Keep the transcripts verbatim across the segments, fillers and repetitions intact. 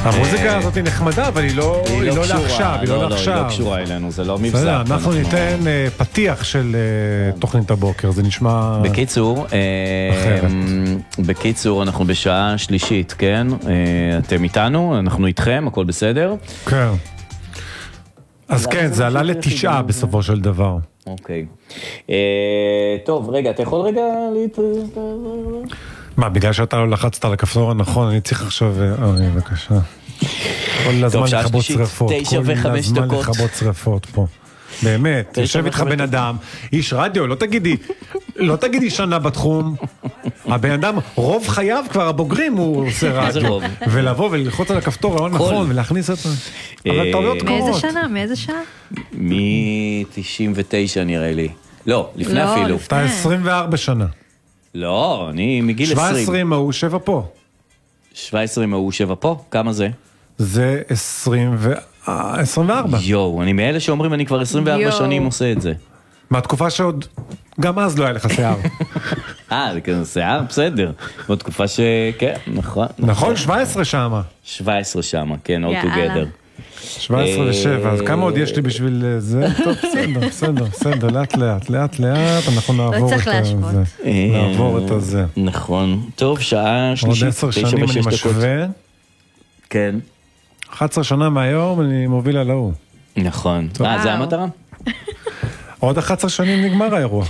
המוזיקה הזאת היא נחמדה, אבל היא לא לעכשיו, היא לא לעכשיו. היא לא קשורה אלינו, זה לא מבזק. אנחנו ניתן פתיח של תוכנית הבוקר, זה נשמע בקיצור, בקיצור, אנחנו בשעה שלישית, כן? אתם איתנו, אנחנו איתכם, הכל בסדר? כן. אז כן, זה עלה לתשעה בסופו של דבר. אוקיי. טוב, רגע, אתה יכול רגע להת... מה, בגלל שאתה לא לחצת על הכפתור הנכון, אני צריך עכשיו... אוי, בבקשה. כל הזמן לחבות שרפות. תשע וחמש דקות. כל הזמן לחבות שרפות פה. באמת, יושב איתך בן אדם, איש רדיו, לא תגידי, לא תגידי שנה בתחום. הבן אדם, רוב חייו כבר הבוגרים הוא עושה רדיו. ולבוא וללחוץ על הכפתור לא נכון, ולהכניס את זה. אבל טעויות קורות. מאיזה שנה? מאיזה שנה? מ-תשעים ותשע נראה לי. לא, לפני אפילו. אתה עשרים וארבע שנה. לא, אני מגיל עשרים. שבע עשרה מהוא שבע פה. שבע עשרה מהוא שבע פה? כמה זה? זה עשרים וארבע. יואו, אני מאלה שאומרים אני כבר עשרים וארבע שנים עושה את זה. מהתקופה שעוד, גם אז לא היה לך שיער. אה, זה כזה שיער? בסדר. בתקופה ש... כן, נכון. נכון, שבע עשרה שמה. שבע עשרה שמה, כן, all together. שבע עשרה ושבע, אז כמה עוד יש לי בשביל זה? טוב, בסדר, בסדר, בסדר, לאט לאט, לאט לאט, אנחנו נעבור את זה. נעבור את זה. נכון. טוב, שעה שלישית, עוד עשר שנים אני משווה. כן. אחת עשרה שנה מהיום אני מוביל על ההוא. נכון. אה, זה המטרה? עוד אחת עשרה שנים נגמר האירוע.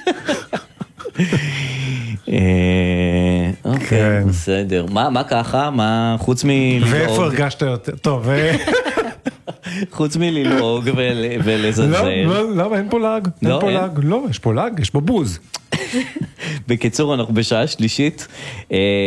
אוקיי, בסדר. מה ככה? מה חוץ מללעוג? ואיפה הרגשת יותר? טוב, חוץ מללעוג ולזלזל. לא, למה? אין פה לעג. אין פה לעג. לא, יש פה לעג, יש פה בוז. בקיצור, אנחנו בשעה שלישית.